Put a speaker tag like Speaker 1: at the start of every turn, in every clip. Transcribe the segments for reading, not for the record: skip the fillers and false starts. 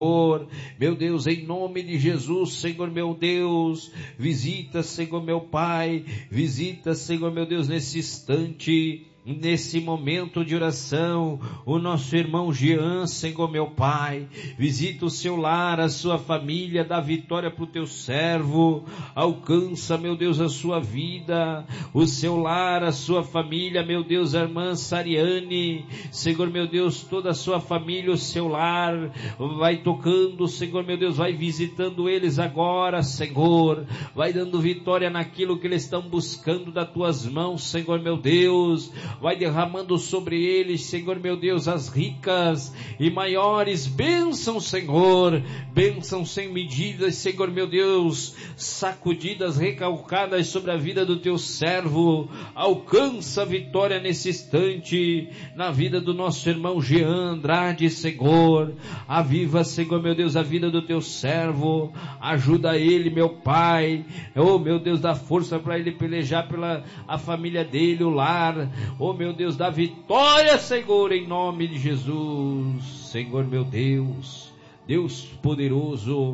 Speaker 1: Meu Deus, em nome de Jesus, Senhor meu Deus, visita, Senhor meu Pai, visita, Senhor meu Deus, nesse instante, nesse momento de oração, o nosso irmão Jean, Senhor meu Pai, visita o seu lar, a sua família, dá vitória para o teu servo, alcança, meu Deus, a sua vida, o seu lar, a sua família, meu Deus, a irmã Sariane, Senhor meu Deus, toda a sua família, o seu lar, vai tocando, Senhor meu Deus, vai visitando eles agora, Senhor, vai dando vitória naquilo que eles estão buscando das tuas mãos, Senhor meu Deus, vai derramando sobre eles, Senhor meu Deus, as ricas e maiores bênçãos, Senhor, bênçãos sem medidas, Senhor meu Deus, sacudidas, recalcadas sobre a vida do teu servo, alcança a vitória nesse instante, na vida do nosso irmão Jean Andrade, Senhor, aviva, Senhor meu Deus, a vida do teu servo, ajuda ele, meu Pai, oh meu Deus, dá força para ele pelejar pela a família dele, o lar, oh meu Deus, dá vitória, Senhor, em nome de Jesus, Senhor meu Deus, Deus poderoso,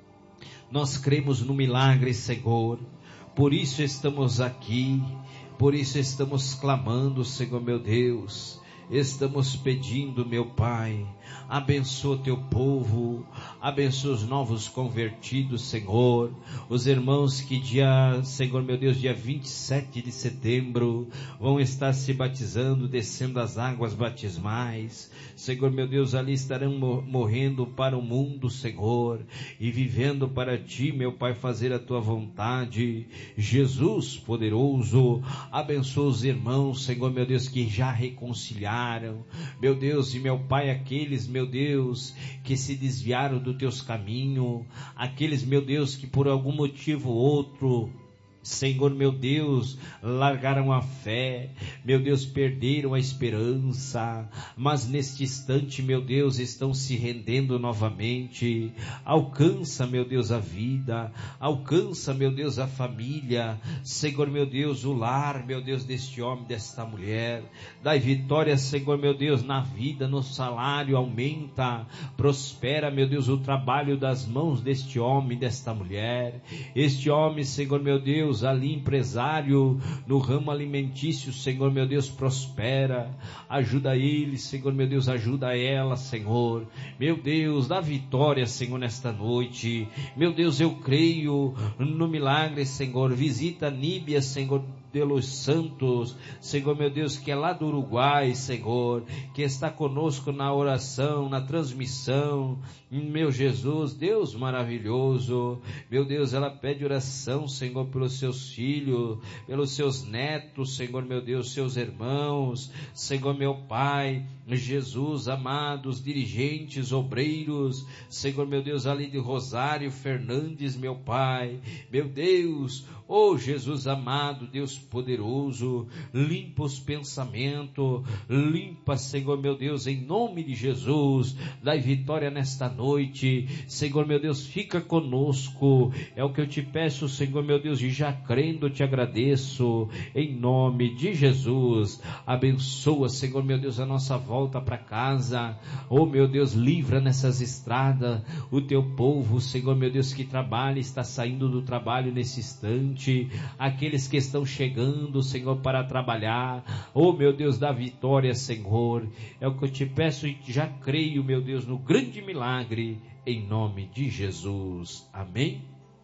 Speaker 1: nós cremos no milagre, Senhor, por isso estamos aqui, por isso estamos clamando, Senhor meu Deus, estamos pedindo, meu Pai, abençoa teu povo, abençoa os novos convertidos, Senhor, os irmãos que Senhor meu Deus, dia 27 de setembro, vão estar se batizando, descendo as águas batismais, Senhor meu Deus, ali estarão morrendo para o mundo, Senhor, e vivendo para ti, meu Pai, fazer a tua vontade, Jesus poderoso, abençoa os irmãos, Senhor meu Deus, que já reconciliaram, meu Deus e meu Pai, aqueles, meu Deus, que se desviaram dos teus caminhos, aqueles, meu Deus, que por algum motivo ou outro, Senhor meu Deus, largaram a fé, meu Deus, perderam a esperança, mas neste instante, meu Deus, estão se rendendo novamente, alcança, meu Deus, a vida, alcança, meu Deus, a família, Senhor meu Deus, o lar, meu Deus, deste homem, desta mulher, dai vitória, Senhor meu Deus, na vida, no salário, aumenta, prospera, meu Deus, o trabalho das mãos deste homem, desta mulher, este homem, Senhor meu Deus, ali empresário no ramo alimentício, Senhor meu Deus, prospera, ajuda ele, Senhor meu Deus, ajuda ela, Senhor, meu Deus, dá vitória, Senhor, nesta noite, meu Deus, eu creio no milagre, Senhor, visita a Níbia, Senhor de los Santos, Senhor meu Deus, que é lá do Uruguai, Senhor, que está conosco na oração, na transmissão, meu Jesus, Deus maravilhoso, meu Deus, ela pede oração, Senhor, pelos seus filhos, pelos seus netos, Senhor meu Deus, seus irmãos, Senhor meu Pai, Jesus, amados, dirigentes, obreiros, Senhor meu Deus, ali de Rosário Fernandes, meu Pai, meu Deus, oh Jesus amado, Deus poderoso, limpa os pensamentos, limpa, Senhor meu Deus, em nome de Jesus, dai vitória nesta noite, Senhor meu Deus, fica conosco, é o que eu te peço, Senhor meu Deus, e já crendo te agradeço, em nome de Jesus, abençoa, Senhor meu Deus, a nossa volta para casa, oh meu Deus, livra nessas estradas, o teu povo, Senhor meu Deus, que trabalha, está saindo do trabalho nesse instante, aqueles que estão chegando, Senhor, para trabalhar, oh meu Deus, dá vitória, Senhor, é o que eu te peço e já creio, meu Deus, no grande milagre, em nome de Jesus, amém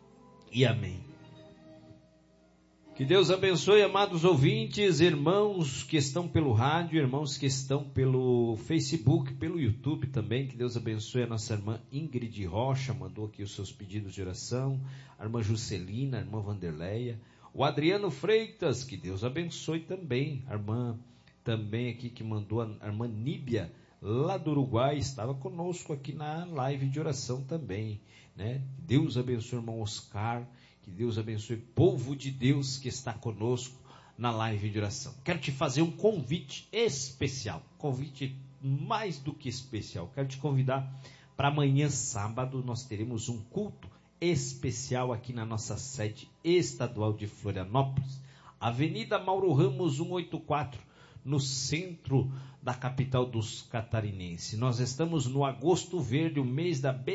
Speaker 1: e amém. Que Deus abençoe, amados ouvintes, irmãos que estão pelo rádio, irmãos que estão pelo Facebook, pelo YouTube também, que Deus abençoe a nossa irmã Ingrid Rocha, mandou aqui os seus pedidos de oração, a irmã Juscelina, a irmã Vanderleia, o Adriano Freitas, que Deus abençoe também, a irmã também aqui que mandou, a irmã Níbia, lá do Uruguai, estava conosco aqui na live de oração também, né? Deus abençoe o irmão Oscar, que Deus abençoe o povo de Deus que está conosco na live de oração. Quero te fazer um convite especial, convite mais do que especial. Quero te convidar para amanhã, sábado, nós teremos um culto especial aqui na nossa sede estadual de Florianópolis, Avenida Mauro Ramos 184, no centro da capital dos catarinenses. Nós estamos no Agosto Verde, o mês da